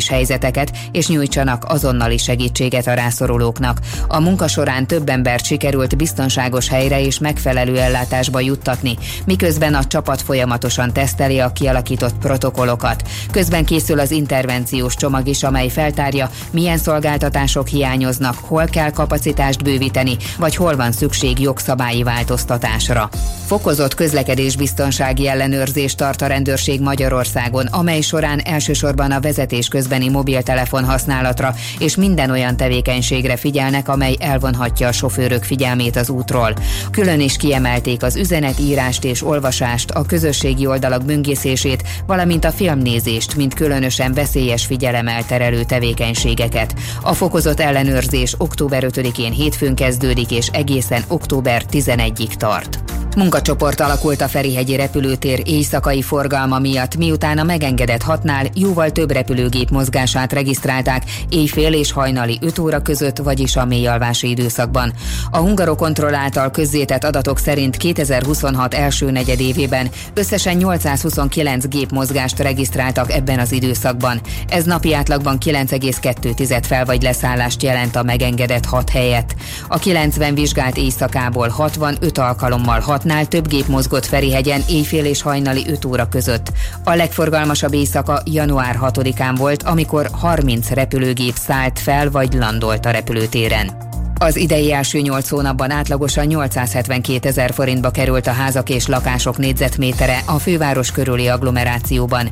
emergenciális helyzeteket, és nyújtsanak azonnali segítséget a rászorulóknak. A munka során több embert sikerült biztonságos helyre és megfelelő ellátásba juttatni, miközben a csapat folyamatosan teszteli a kialakított protokollokat. Közben készül az intervenciós csomag is, amely feltárja, milyen szolgáltatások hiányoznak, hol kell kapacitást bővíteni, vagy hol van szükség jogszabályi változtatásra. Fokozott közlekedésbiztonsági ellenőrzést tart a rendőrség Magyarországon, amely során elsősorban a vezetés közbeni mobiltelefon használatra és minden olyan tevékenységre figyelnek, amely elvonhatja a sofőrök figyelmét az útról. Külön is kiemelték az üzenetírást és olvasást, a közösségi oldalak böngészését, valamint a filmnézést, mint különösen veszélyes figyelemelterelő tevékenységeket. A fokozott ellenőrzés október 5-én hétfőn kezdődik és egészen október 11-ig tart. Munkacsoport alakult a Ferihegyi repülőtér éjszakai forgalma miatt, miután a megengedett 6-nál jóval több repülőgép mozgását regisztrálták éjfél és hajnali 5 óra között, vagyis a mélyalvási időszakban. A Hungarokontroll által közzétett adatok szerint 2026 első negyedévében összesen 829 gépmozgást regisztráltak ebben az időszakban. Ez napi átlagban 9,2 fel- vagy leszállást jelent a megengedett 6 helyett. A 90 vizsgált éjszakából 65 alkalommal 6-nál több gép mozgott Ferihegyen éjfél és hajnali 5 óra között. A legforgalmasabb éjszaka január 6-án volt, amikor 30 repülőgép szállt fel vagy landolt a repülőtéren. Az idei első 8 hónapban átlagosan 872 000 forintba került a házak és lakások négyzetmétere a főváros körüli agglomerációban,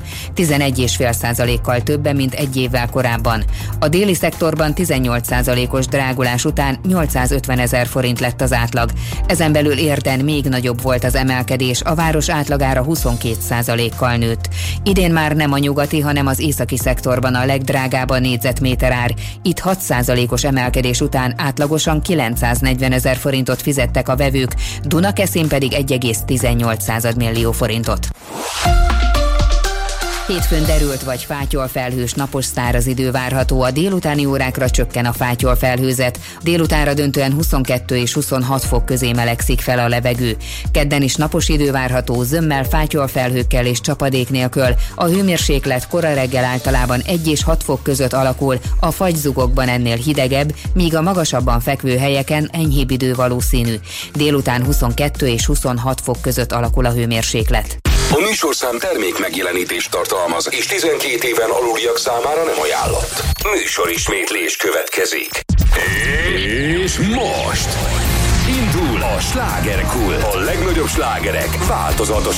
11,5%-kal többen, mint egy évvel korábban. A déli szektorban 18%-os drágulás után 850 000 forint lett az átlag. Ezen belül Érden még nagyobb volt az emelkedés, a város átlagára 22%-kal nőtt. Idén már nem a nyugati, hanem az északi szektorban a legdrágább a négyzetméterár. Itt 6%-os emelkedés után átlagosan 940 000 forintot fizettek a vevők, Dunakeszin pedig 1,18 millió forintot. Hétfőn derült vagy fátyolfelhős napos száraz idő várható, a délutáni órákra csökken a fátyolfelhőzet, délutánra döntően 22 és 26 fok közé melegszik fel a levegő. Kedden is napos idő várható, zömmel, fátyolfelhőkkel és csapadék nélkül, a hőmérséklet kora reggel általában 1 és 6 fok között alakul, a fagyzugokban ennél hidegebb, míg a magasabban fekvő helyeken enyhébb idő valószínű. Délután 22 és 26 fok között alakul a hőmérséklet. A műsorszám termék megjelenítést tartalmaz, és 12 éven aluliak számára nem ajánlott. Műsorismétlés következik. És most indul a slágerkult. A legnagyobb slágerek változatos